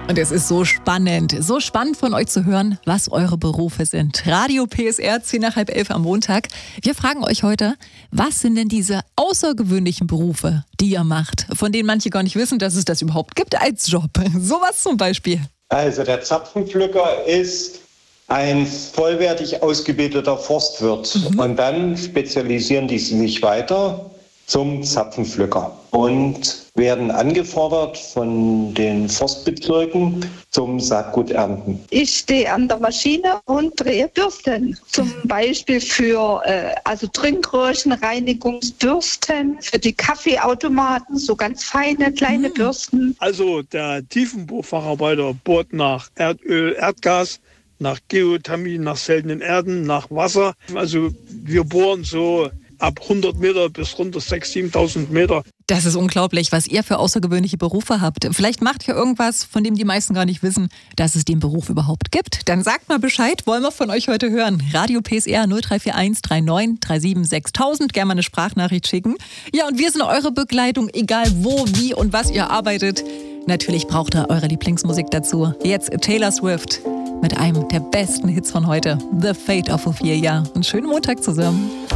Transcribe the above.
Und es ist so spannend von euch zu hören, was eure Berufe sind. Radio PSR, 10:30 am Montag. Wir fragen euch heute, was sind denn diese außergewöhnlichen Berufe, die ihr macht, von denen manche gar nicht wissen, dass es das überhaupt gibt als Job. Sowas zum Beispiel. Also der Zapfenpflücker ist ein vollwertig ausgebildeter Forstwirt. Und dann spezialisieren die sich weiter zum Zapfenpflücker und werden angefordert von den Forstbezirken zum Saatguternten. Ich stehe an der Maschine und drehe Bürsten. Zum Beispiel für Trinkröhrchen, Reinigungsbürsten, für die Kaffeeautomaten, so ganz feine kleine Bürsten. Also der Tiefenbohrfacharbeiter bohrt nach Erdöl, Erdgas, nach Geothermie, nach seltenen Erden, nach Wasser. Also wir bohren so ab 100 Meter bis runter 6.000, 7.000 Meter. Das ist unglaublich, was ihr für außergewöhnliche Berufe habt. Vielleicht macht ihr irgendwas, von dem die meisten gar nicht wissen, dass es den Beruf überhaupt gibt. Dann sagt mal Bescheid, wollen wir von euch heute hören. Radio PSR 0341 39 37 6000. Gerne mal eine Sprachnachricht schicken. Ja, und wir sind eure Begleitung, egal wo, wie und was ihr arbeitet. Natürlich braucht ihr eure Lieblingsmusik dazu. Jetzt Taylor Swift mit einem der besten Hits von heute, The Fate of Ophelia. Und schönen Montag zusammen.